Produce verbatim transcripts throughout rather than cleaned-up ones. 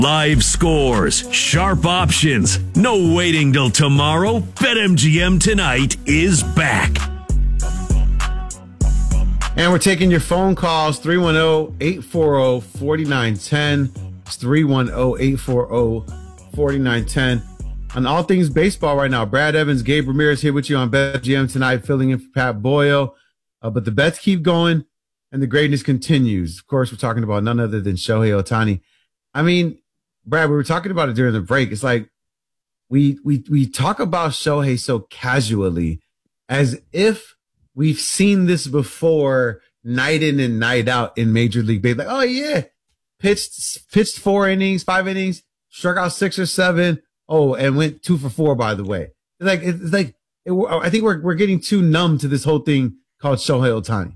Live scores, sharp options, no waiting till tomorrow. BetMGM Tonight is back. And we're taking your phone calls, three one zero, eight four zero, four nine one zero. It's three one zero, eight four zero, four nine one zero. On all things baseball right now, Brad Evans, Gabe Ramirez here with you on BetMGM Tonight, filling in for Pat Boyle. Uh, but the bets keep going, and the greatness continues. Of course, we're talking about none other than Shohei Ohtani. I mean, Brad, we were talking about it during the break. It's like we we we talk about Shohei so casually, as if we've seen this before, night in and night out in Major League Baseball. Like, oh yeah, pitched pitched four innings, five innings, struck out six or seven. Oh, and went two for four. By the way, it's like it's like it, I think we're we're getting too numb to this whole thing called Shohei Ohtani.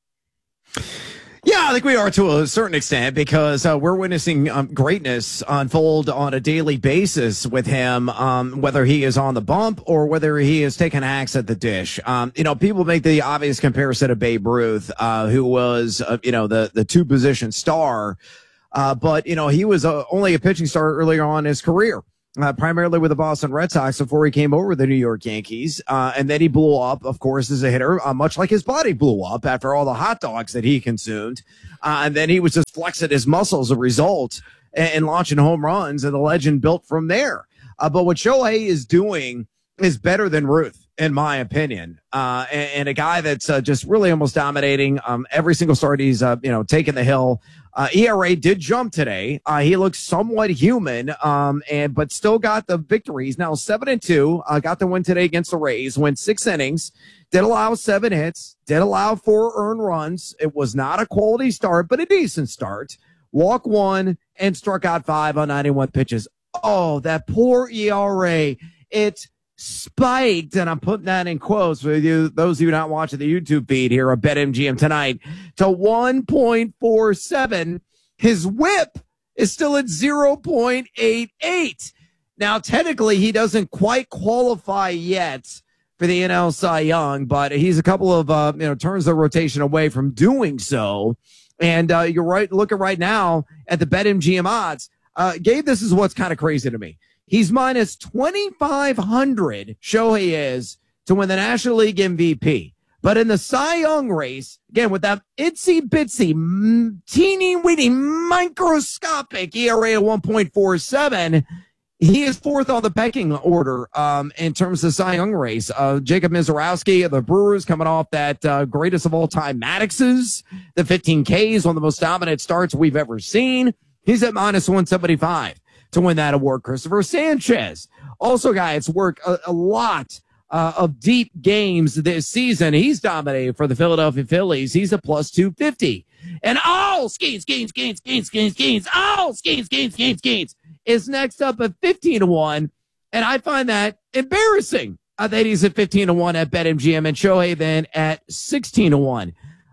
Yeah, I think we are to a certain extent because uh, we're witnessing um, greatness unfold on a daily basis with him, um, whether he is on the bump or whether he is taking hacks at the dish. Um, you know, people make the obvious comparison of Babe Ruth, uh, who was, uh, you know, the, the two position star. Uh, but, you know, he was uh, only a pitching star earlier on in his career. Uh, primarily with the Boston Red Sox before he came over to the New York Yankees. Uh, and then he blew up, of course, as a hitter, uh, much like his body blew up after all the hot dogs that he consumed. Uh, and then he was just flexing his muscles as a result and, and launching home runs, and the legend built from there. Uh, but what Shohei is doing is better than Ruth, in my opinion. Uh, and, and a guy that's uh, just really almost dominating um, every single start. He's, uh, you know, taking the hill. Uh, E R A did jump today. Uh, he looks somewhat human, um, and but still got the victory. He's now seven and two. Uh, got the win today against the Rays. Went six innings. Did allow seven hits. Did allow four earned runs. It was not a quality start, but a decent start. Walk one and struck out five on ninety-one pitches. Oh, that poor E R A. It spiked, and I'm putting that in quotes for you, those of you not watching the YouTube feed here of BetMGM Tonight, to one point four seven. His whip is still at zero point eight eight. Now, technically, he doesn't quite qualify yet for the N L Cy Young, but he's a couple of, uh, you know, turns of rotation away from doing so. And uh, you're right, looking right now at the BetMGM odds. Uh, Gabe, this is what's kind of crazy to me. He's minus twenty-five hundred, Shohei is, to win the National League M V P. But in the Cy Young race, again, with that itsy-bitsy, m- teeny-weeny, microscopic E R A at one point four seven, he is fourth on the pecking order um, in terms of the Cy Young race. Uh, Jacob Mizorowski of the Brewers coming off that uh, greatest of all-time Maddox's, the fifteen Ks, one of the most dominant starts we've ever seen. He's at minus one seventy-five. To win that award. Christopher Sanchez, also guy that's worked a, a lot uh, of deep games this season. He's dominated for the Philadelphia Phillies. He's a plus two fifty. And all Skeens, Skeens, Skeens, Skeens, Skeens, Skeens, all Skeens, Skeens, Skeens, Skeens is next up at fifteen to one. And I find that embarrassing uh, that he's at fifteen to one at BetMGM and Shohei then at sixteen to one.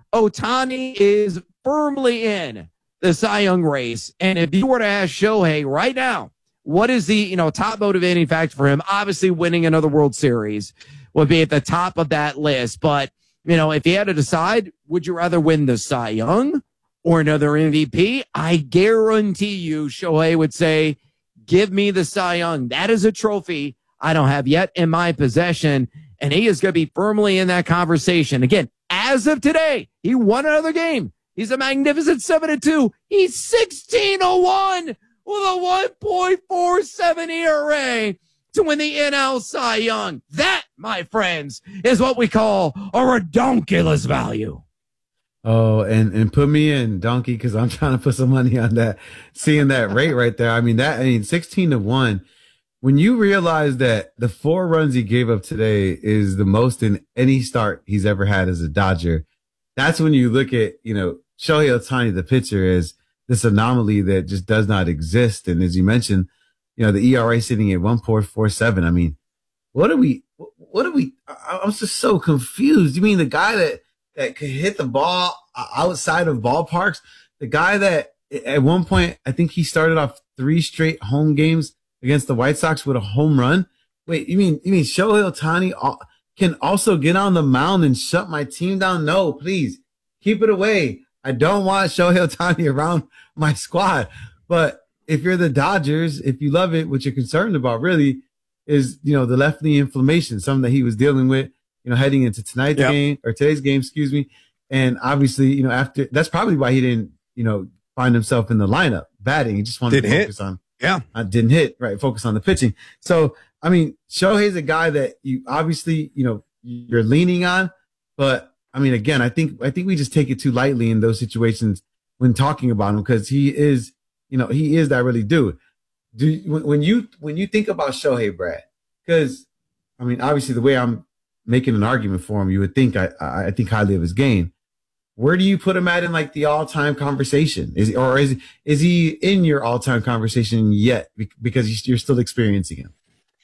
Ohtani is firmly in the Cy Young race. And if you were to ask Shohei right now, what is the, you know, top motivating factor for him? Obviously winning another World Series would be at the top of that list. But, you know, if he had to decide, would you rather win the Cy Young or another M V P? I guarantee you Shohei would say, give me the Cy Young. That is a trophy I don't have yet in my possession. And he is going to be firmly in that conversation. Again, as of today, he won another game. He's a magnificent seven to two. He's sixteen to one with a one point four seven E R A to win the N L Cy Young. That, my friends, is what we call a redonkulous value. Oh, and, and put me in, Donkey, because I'm trying to put some money on that. Seeing that rate right there. I mean, that, I mean, sixteen to one. When you realize that the four runs he gave up today is the most in any start he's ever had as a Dodger, that's when you look at, you know, Shohei Ohtani, the pitcher, is this anomaly that just does not exist. And as you mentioned, you know, the E R A sitting at one point four seven. I mean, what are we, what are we, I, I'm just so confused. You mean the guy that, that could hit the ball outside of ballparks, the guy that at one point, I think he started off three straight home games against the White Sox with a home run. Wait, you mean, you mean Shohei Ohtani can also get on the mound and shut my team down? No, please keep it away. I don't want Shohei Ohtani around my squad. But if you're the Dodgers, if you love it, what you're concerned about really is, you know, the left knee inflammation, something that he was dealing with, you know, heading into tonight's yep. game or today's game, excuse me. And obviously, you know, after that's probably why he didn't, you know, find himself in the lineup batting. He just wanted didn't to focus hit. on, yeah, uh, didn't hit, right? Focus on the pitching. So, I mean, Shohei's a guy that you obviously, you know, you're leaning on, but I mean, again, I think, I think we just take it too lightly in those situations when talking about him because he is, you know, he is that really dude. Do you, when you, when you think about Shohei, Brad, because I mean, obviously the way I'm making an argument for him, you would think I, I think highly of his game. Where do you put him at in like the all-time conversation? Is or is is he in your all-time conversation yet? Because you're still experiencing him.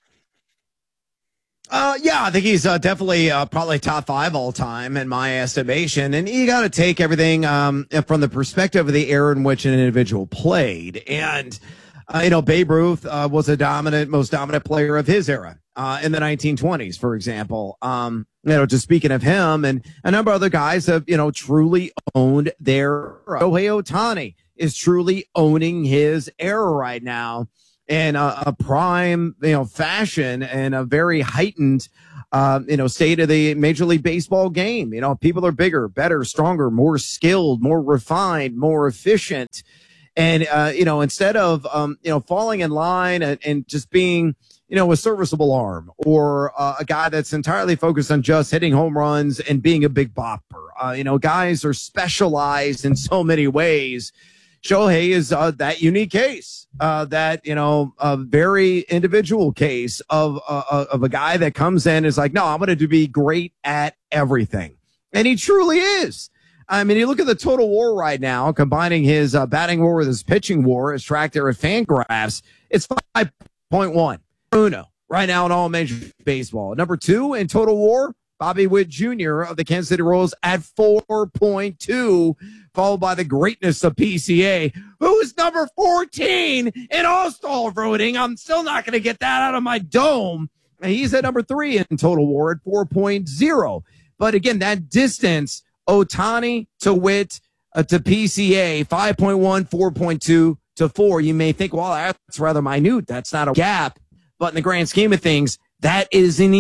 Uh, yeah, I think he's uh, definitely uh, probably top five all time in my estimation. And you got to take everything um, from the perspective of the era in which an individual played. And, uh, you know, Babe Ruth uh, was a dominant, most dominant player of his era uh, in the nineteen twenties, for example. Um, you know, just speaking of him and a number of other guys have, you know, truly owned their Shohei Ohtani is truly owning his era right now. In a, a prime, you know, fashion and a very heightened, uh, you know, state of the Major League Baseball game. You know, people are bigger, better, stronger, more skilled, more refined, more efficient. And, uh, you know, instead of, um, you know, falling in line and, and just being, you know, a serviceable arm or uh, a guy that's entirely focused on just hitting home runs and being a big bopper. Uh, you know, guys are specialized in so many ways. Shohei is uh, that unique case, uh, that, you know, a very individual case of, uh, of a guy that comes in and is like, no, I'm going to be great at everything. And he truly is. I mean, you look at the total war right now, combining his uh, batting war with his pitching war, as tracked there at Fangraphs, it's five point one. Uno right now in all Major Baseball. Number two in total war, Bobby Witt Junior of the Kansas City Royals at four point two, followed by the greatness of P C A, who is number fourteen in All-Star voting. I'm still not going to get that out of my dome. And he's at number three in total war at four point oh. But again, that distance, Ohtani to Witt uh, to P C A, five point one, four point two to four. You may think, well, that's rather minute. That's not a gap. But in the grand scheme of things, that is an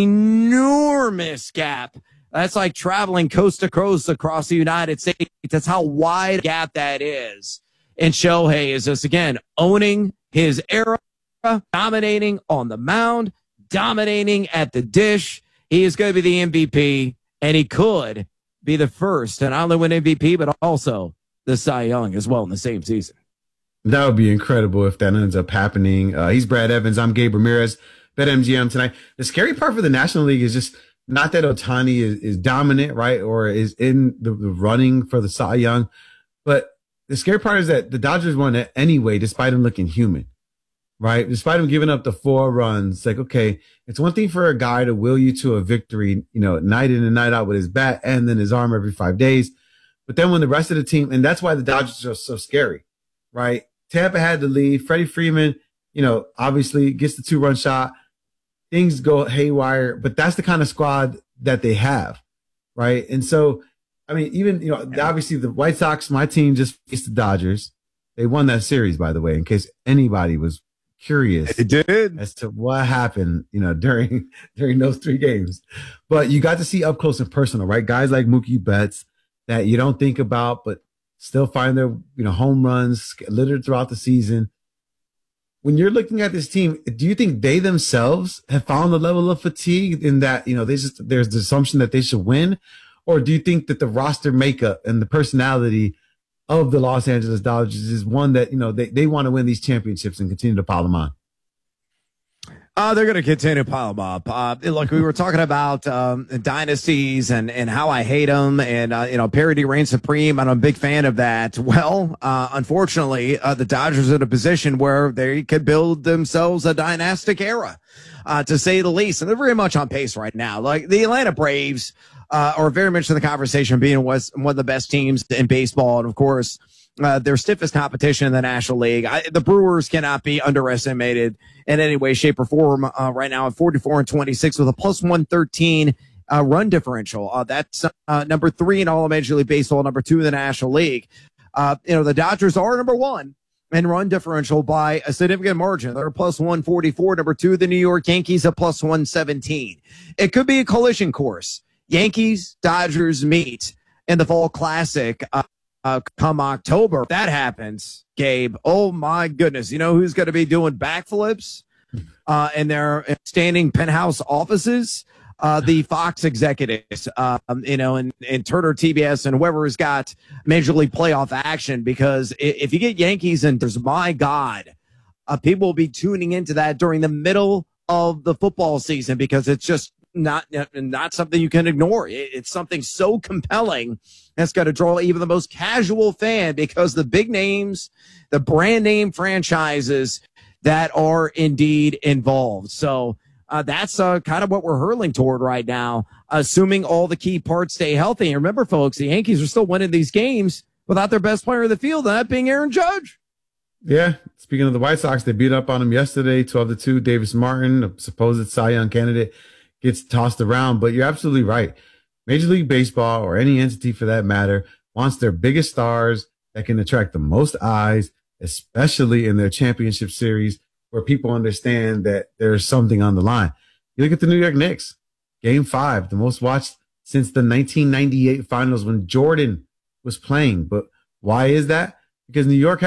enormous gap. That's like traveling coast to coast across the United States. That's how wide a gap that is. And Shohei is just, again, owning his era, dominating on the mound, dominating at the dish. He is going to be the M V P, and he could be the first to not only win M V P, but also the Cy Young as well in the same season. That would be incredible if that ends up happening. Uh, he's Brad Evans. I'm Gabe Ramirez. BetMGM tonight. The scary part for the National League is just not that Ohtani is, is dominant, right, or is in the, the running for the Cy Young, but the scary part is that the Dodgers won it anyway, despite him looking human, right? Despite him giving up the four runs, it's like, okay, it's one thing for a guy to will you to a victory, you know, night in and night out with his bat and then his arm every five days. But then when the rest of the team, and that's why the Dodgers are so scary, right? Tampa had the lead. Freddie Freeman, you know, obviously gets the two run shot. Things go haywire, but that's the kind of squad that they have, right? And so, I mean, even, you know, obviously the White Sox, my team just faced the Dodgers. They won that series, by the way, in case anybody was curious it did. as to what happened, you know, during during those three games. But you got to see up close and personal, right? Guys like Mookie Betts that you don't think about, but still find their, you know, home runs littered throughout the season. When you're looking at this team, do you think they themselves have found the level of fatigue in that, you know, they just, there's the assumption that they should win? Or do you think that the roster makeup and the personality of the Los Angeles Dodgers is one that, you know, they, they want to win these championships and continue to pile them on? Uh, they're going to continue to pile them up. Uh, look, we were talking about um, dynasties and, and how I hate them, and uh, you know, parity reigns supreme. And I'm a big fan of that. Well, uh, unfortunately, uh, the Dodgers are in a position where they could build themselves a dynastic era, uh, to say the least. And they're very much on pace right now. Like the Atlanta Braves uh, are very much in the conversation being one of the best teams in baseball, and of course, Uh, their stiffest competition in the National League. I, the Brewers cannot be underestimated in any way, shape, or form uh, right now at forty-four and twenty-six with a plus one thirteen uh, run differential. Uh, that's uh, number three in all of Major League Baseball, number two in the National League. Uh, you know, the Dodgers are number one and run differential by a significant margin. They're plus one forty-four. Number two, the New York Yankees at plus one seventeen. It could be a collision course. Yankees, Dodgers meet in the Fall Classic uh, uh, come October. If that happens, Gabe, oh my goodness. You know who's going to be doing backflips uh, in their standing penthouse offices? Uh, the Fox executives, um, you know, and, and Turner T B S and whoever has got Major League Playoff action, because if you get Yankees and there's, my God, uh, people will be tuning into that during the middle of the football season, because it's just not, not something you can ignore. It's something so compelling that's going to draw even the most casual fan, because the big names, the brand name franchises that are indeed involved. So, Uh, that's uh, kind of what we're hurling toward right now, assuming all the key parts stay healthy. And remember, folks, the Yankees are still winning these games without their best player in the field, and that being Aaron Judge. Yeah. Speaking of the White Sox, they beat up on them yesterday, twelve to two. Davis Martin, a supposed Cy Young candidate, gets tossed around. But you're absolutely right. Major League Baseball, or any entity for that matter, wants their biggest stars that can attract the most eyes, especially in their championship series, where people understand that there's something on the line. You look at the New York Knicks, game five, the most watched since the nineteen ninety-eight finals when Jordan was playing. But why is that? Because New York